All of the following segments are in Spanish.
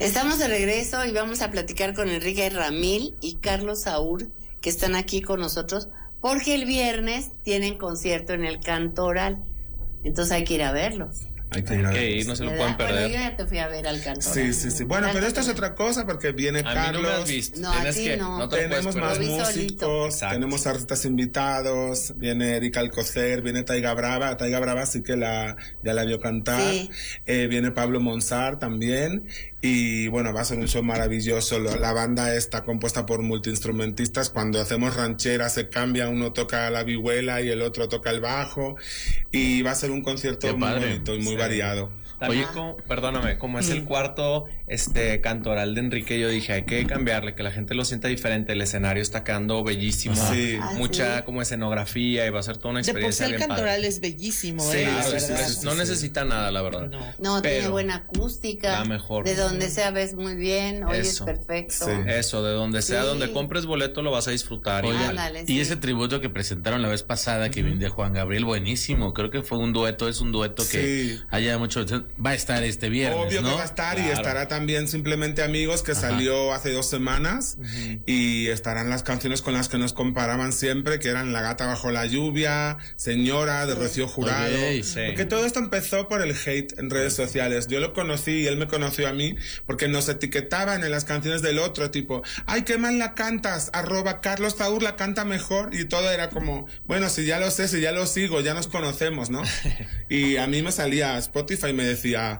Estamos de regreso y vamos a platicar con Enrique Ramil y Carlos Saúl, que están aquí con nosotros, porque el viernes tienen concierto en el Cantoral. Entonces hay que ir a verlos. Hay que ir, no se lo pueden perder. Bueno, yo ya te fui a ver al Cantoral. Sí. Bueno, pero esto es otra cosa porque viene Carlos. A mí no me has visto. No, a ti no. Tenemos más músicos, tenemos artistas invitados, viene Erika Alcocer, viene Taiga Brava. Taiga Brava sí que ya la vio cantar. Sí. Viene Pablo Monsar también. Y bueno, va a ser un show maravilloso. La banda está compuesta por multiinstrumentistas. Cuando hacemos ranchera se cambia, uno toca la vihuela y el otro toca el bajo. Y va a ser un concierto muy bonito y muy variado. También, perdóname, como es el cuarto Cantoral de Enrique, yo dije, hay que cambiarle, que la gente lo sienta diferente. El escenario está quedando bellísimo, mucha como escenografía, y va a ser toda una experiencia. De por sí el Cantoral es bellísimo, no necesita nada, la verdad. No, tiene buena acústica. La mejor. De donde sea ves muy bien, oyes perfecto. Eso, de donde sea, donde compres boleto lo vas a disfrutar. Y ese tributo que presentaron la vez pasada, que vino de Juan Gabriel, buenísimo. Creo que fue un dueto que haya mucho. Va a estar este viernes, obvio, ¿no? que va a estar, y estará también Simplemente Amigos, que salió hace 2 semanas, y estarán las canciones con las que nos comparaban siempre, que eran La Gata Bajo la Lluvia, Señora, de Rocío Jurado. Porque todo esto empezó por el hate en redes sociales. Yo lo conocí y él me conoció a mí porque nos etiquetaban en las canciones del otro, tipo, ay, qué mal la cantas, @Carlos Saúl la canta mejor, y todo era como, bueno, si ya lo sé, si ya lo sigo, ya nos conocemos, ¿no? Y a mí me salía Spotify y me decía,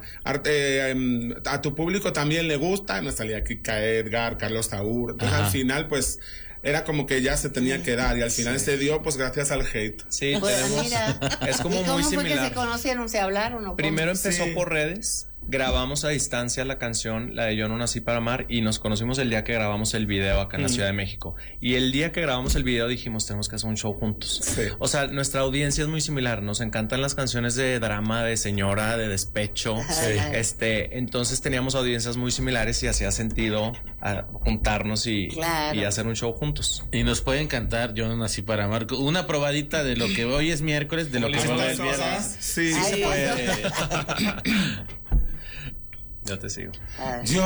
a tu público también le gusta, y me salía Kika Edgar, Carlos Saúl. Entonces al final pues era como que ya se tenía que dar, y al final se dio pues gracias al hate. Sí, pues mira, es como ¿y cómo muy fue similar. que se conocieron? ¿Se hablaron o Primero empezó Sí. por redes, grabamos a distancia la canción, la de Yo no nací para amar, y nos conocimos el día que grabamos el video acá en la Ciudad de México. Y el día que grabamos el video dijimos, tenemos que hacer un show juntos. Sí. O sea, nuestra audiencia es muy similar, nos encantan las canciones de drama, de señora, de despecho. Entonces teníamos audiencias muy similares y hacía sentido juntarnos y hacer un show juntos. Y nos pueden cantar Yo no nací para amar. Una probadita de lo que hoy es miércoles, de lo que va a viernes. Sí, Ay, se puede. Yo te sigo. Yo